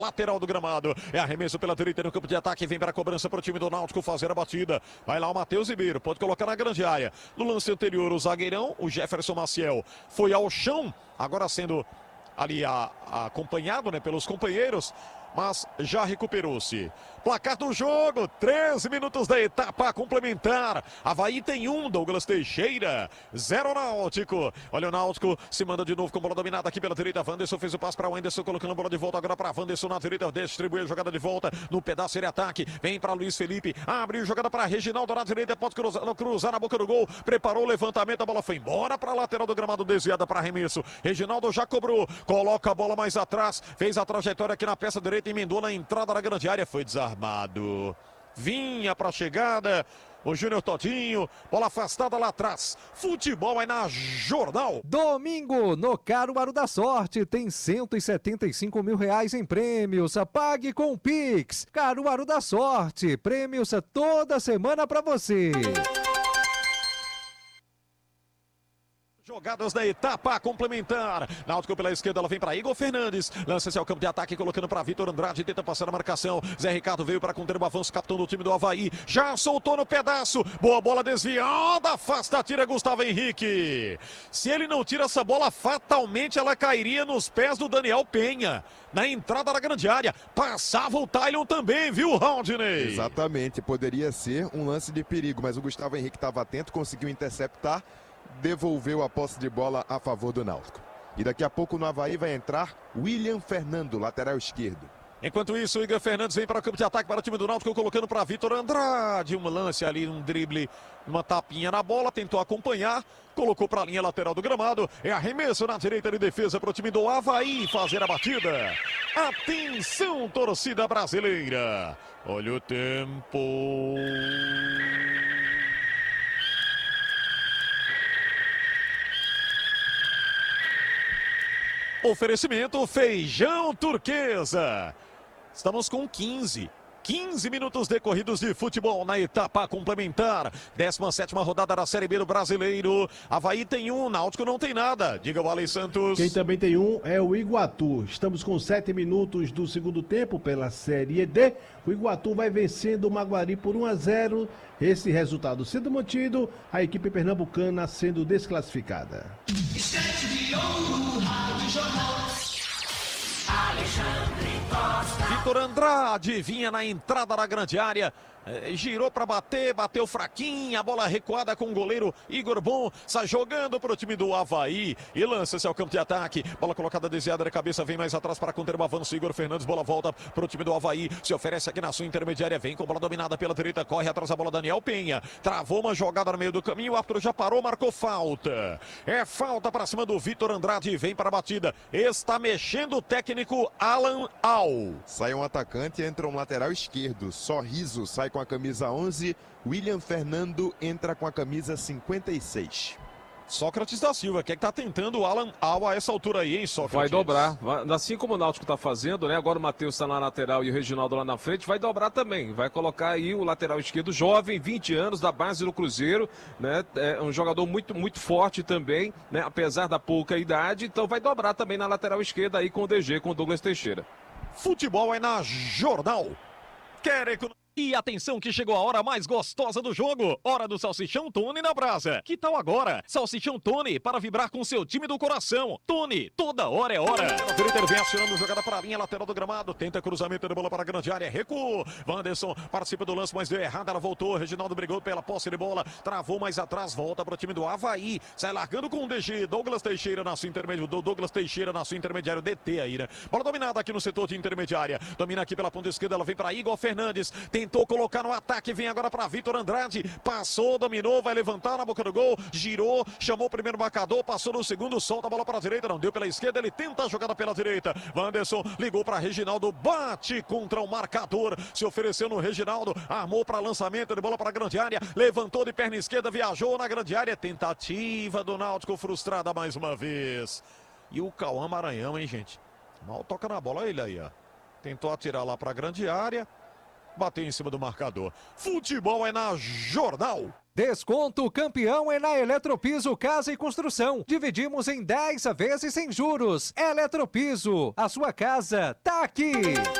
lateral do gramado, é arremesso pela direita no campo de ataque, vem para a cobrança para o time do Náutico fazer a batida, vai lá o Matheus Ribeiro, pode colocar na grande área, no lance anterior o zagueirão, o Jefferson Maciel, foi ao chão, agora sendo ali acompanhado, né, pelos companheiros, mas já recuperou-se. Placar do jogo, 13 minutos da etapa complementar. Avaí tem 1, Douglas Teixeira, 0 Náutico. Olha o Náutico, se manda de novo com bola dominada aqui pela direita. Wanderson fez o passe para o Wanderson, colocando a bola de volta agora para Wanderson na direita. Distribui a jogada de volta no pedaço de ataque. Vem para Luiz Felipe, abre jogada para Reginaldo na direita. Pode cruzar na boca do gol. Preparou o levantamento, a bola foi embora para a lateral do gramado, desviada para arremesso. Reginaldo já cobrou, coloca a bola mais atrás. Fez a trajetória aqui na peça direita, emendou na entrada da grande área, foi desarmado. Vinha para a chegada o Júnior Todinho, bola afastada lá atrás. Futebol aí na Jornal. Domingo, no Caruaru da Sorte, tem R$175 mil em prêmios. Pague com o Pix. Caruaru da Sorte, prêmios toda semana para você. Jogadas da etapa complementar. Náutico pela esquerda, ela vem para Igor Fernandes. Lança-se ao campo de ataque, colocando para Vitor Andrade. Tenta passar a marcação. Zé Ricardo veio para conter o avanço, capitão do time do Avaí. Já soltou no pedaço. Boa bola desviada. Afasta, tira Gustavo Henrique. Se ele não tira essa bola, fatalmente ela cairia nos pés do Daniel Penha. Na entrada da grande área. Passava o Tylon também, viu, Rodney? Exatamente. Poderia ser um lance de perigo, mas o Gustavo Henrique estava atento, conseguiu interceptar. Devolveu a posse de bola a favor do Náutico. E daqui a pouco no Avaí vai entrar William Fernando, lateral esquerdo. Enquanto isso, o Igor Fernandes vem para o campo de ataque para o time do Náutico, colocando para Vitor Andrade. Um lance ali, um drible, uma tapinha na bola, tentou acompanhar, colocou para a linha lateral do gramado. É arremesso na direita de defesa para o time do Avaí fazer a batida. Atenção, torcida brasileira. Olha o tempo. Oferecimento Feijão Turquesa. Estamos com 15 minutos decorridos de futebol na etapa complementar. 17ª rodada da Série B do Brasileiro. Avaí tem 1, Náutico não tem nada. Diga o Alex Santos. Quem também tem 1 é o Iguatu. Estamos com 7 minutos do segundo tempo pela Série D. O Iguatu vai vencendo o Maguari por 1-0. Esse resultado sendo mantido, a equipe pernambucana sendo desclassificada. Vitor Andrade vinha na entrada da grande área. Girou para bater, bateu fraquinho, a bola recuada com o goleiro Igor Bom, sai jogando para o time do Avaí e lança-se ao campo de ataque, bola colocada desviada de cabeça, vem mais atrás para conter o avanço, Igor Fernandes, bola volta para o time do Avaí, se oferece aqui na sua intermediária, vem com bola dominada pela direita, corre atrás da bola Daniel Penha, travou uma jogada no meio do caminho, o árbitro já parou, marcou falta, é falta para cima do Vitor Andrade, vem para a batida, está mexendo o técnico Alan Al. Sai um atacante, entra um lateral esquerdo, Sorriso sai com a camisa 11, William Fernando entra com a camisa 56. Sócrates da Silva, que é que tá tentando o Alan Al a essa altura aí, hein, Sócrates? Vai dobrar, assim como o Náutico tá fazendo, né? Agora o Matheus tá na lateral e o Reginaldo lá na frente, vai dobrar também, vai colocar aí o lateral esquerdo jovem, 20 anos, da base do Cruzeiro, né? É um jogador muito forte também, né? Apesar da pouca idade, então vai dobrar também na lateral esquerda aí com o DG, com o Douglas Teixeira. Futebol é na Jornal. Quer economia? E atenção que chegou a hora mais gostosa do jogo. Hora do Salsichão Tony na brasa. Que tal agora? Salsichão Tony para vibrar com seu time do coração. Tony, toda hora é hora. O Twitter vem acionando jogada para a linha lateral do gramado. Tenta cruzamento de bola para a grande área. Recuo. Wanderson participa do lance, mas deu errado. Ela voltou. Reginaldo brigou pela posse de bola. Travou mais atrás. Volta para o time do Avaí. Sai largando com o DG. Douglas Teixeira na sua intermediária. DT aí, né? Bola dominada aqui no setor de intermediária. Domina aqui pela ponta esquerda. Ela vem para Igor Fernandes. Tentou colocar no ataque, vem agora para Vitor Andrade, passou, dominou, vai levantar na boca do gol, girou, chamou o primeiro marcador, passou no segundo, solta a bola para a direita, não deu pela esquerda, ele tenta a jogada pela direita, Wanderson ligou para Reginaldo, bate contra o marcador, se ofereceu no Reginaldo, armou para lançamento de bola para a grande área, levantou de perna esquerda, viajou na grande área, tentativa do Náutico frustrada mais uma vez. E o Cauã Maranhão, hein, gente? Mal toca na bola, olha ele aí, ó. Tentou atirar lá para a grande área. bateu em cima do marcador. Futebol é na Jornal. Desconto campeão é na Eletropiso Casa e Construção. Dividimos em 10 vezes sem juros. Eletropiso, a sua casa tá aqui.